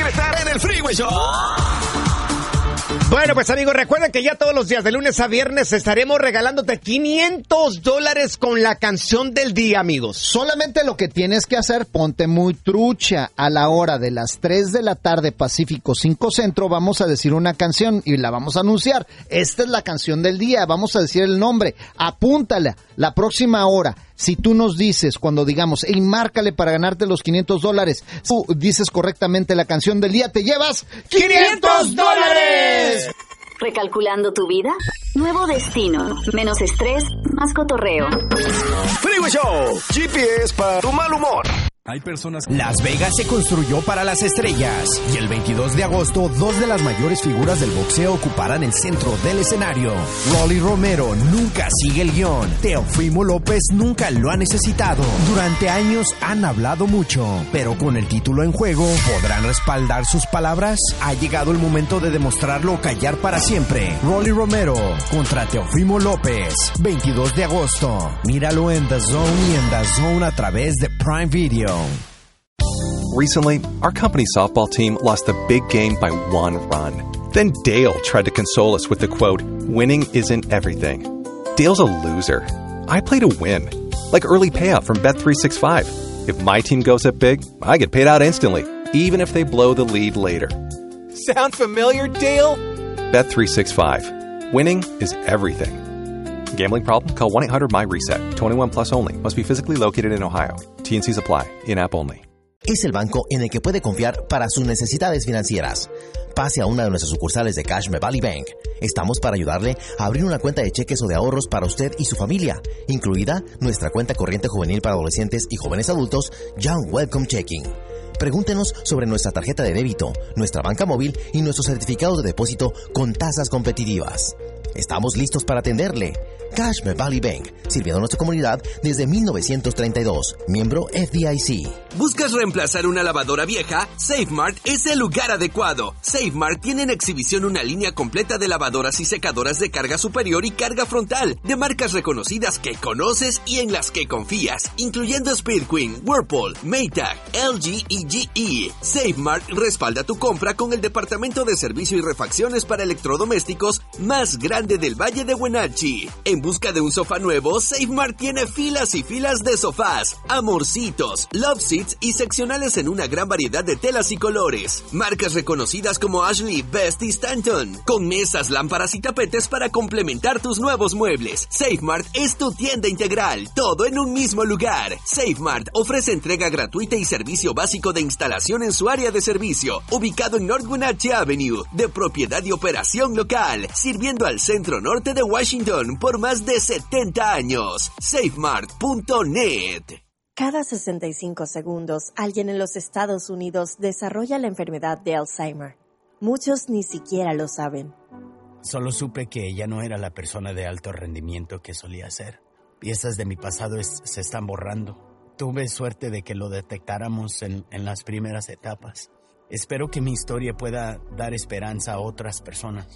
estar en el Freeway Show. Bueno, pues amigos, recuerden que ya todos los días, de lunes a viernes, estaremos regalándote $500 con la canción del día, amigos. Solamente lo que tienes que hacer, ponte muy trucha. A la hora de las 3 de la tarde, Pacífico 5 Centro, vamos a decir una canción y la vamos a anunciar. Esta es la canción del día, vamos a decir el nombre. Apúntala la próxima hora. Si tú nos dices, cuando digamos, hey, márcale para ganarte los $500, tú dices correctamente la canción del día, te llevas $500. ¿Recalculando tu vida? Nuevo destino, menos estrés, más cotorreo. Freeway Show, GPS para tu mal humor. Hay personas... Las Vegas se construyó para las estrellas y el 22 de agosto, dos de las mayores figuras del boxeo ocuparán el centro del escenario. Rolly Romero nunca sigue el guión. Teofimo López nunca lo ha necesitado. Durante años han hablado mucho, pero con el título en juego, ¿podrán respaldar sus palabras? Ha llegado el momento de demostrarlo o callar para siempre. Rolly Romero contra Teofimo López, 22 de agosto. Míralo en The Zone y en The Zone a través de Prime Video. Recently, our company's softball team lost a big game by 1 run. Then Dale tried to console us with the quote, "Winning isn't everything." Dale's a loser. I play to win. Like early payout from Bet365. If my team goes up big, I get paid out instantly, even if they blow the lead later. Sound familiar, Dale? Bet365. Winning is everything. Gambling problem? Call 1-800-MY-RESET. 21 plus only. Must be physically located in Ohio. T&Cs apply. In-app only. Es el banco en el que puede confiar para sus necesidades financieras. Pase a una de nuestras sucursales de Cashme Valley Bank. Estamos para ayudarle a abrir una cuenta de cheques o de ahorros para usted y su familia, incluida nuestra cuenta corriente juvenil para adolescentes y jóvenes adultos, Young Welcome Checking. Pregúntenos sobre nuestra tarjeta de débito, nuestra banca móvil y nuestros certificados de depósito con tasas competitivas. Estamos listos para atenderle. Cashme Valley Bank, sirviendo a nuestra comunidad desde 1932. Miembro FDIC. ¿Buscas reemplazar una lavadora vieja? SafeMart es el lugar adecuado. SafeMart tiene en exhibición una línea completa de lavadoras y secadoras de carga superior y carga frontal, de marcas reconocidas que conoces y en las que confías, incluyendo Speed Queen, Whirlpool, Maytag, LG y GE. SafeMart respalda tu compra con el departamento de servicio y refacciones para electrodomésticos más grande del Valle de Wenatchee. En busca de un sofá nuevo, SafeMart tiene filas y filas de sofás, amorcitos, love seats y seccionales en una gran variedad de telas y colores. Marcas reconocidas como Ashley, Best y Stanton, con mesas, lámparas y tapetes para complementar tus nuevos muebles. SafeMart es tu tienda integral, todo en un mismo lugar. SafeMart ofrece entrega gratuita y servicio básico de instalación en su área de servicio, ubicado en North Wenatchee Avenue, de propiedad y operación local, sirviendo al centro norte de Washington por más de 70 años. SafeMart.net. Cada 65 segundos, alguien en los Estados Unidos desarrolla la enfermedad de Alzheimer. Muchos ni siquiera lo saben. Solo supe que ella no era la persona de alto rendimiento que solía ser. Piezas de mi pasado se están borrando. Tuve suerte de que lo detectáramos en las primeras etapas. Espero que mi historia pueda dar esperanza a otras personas.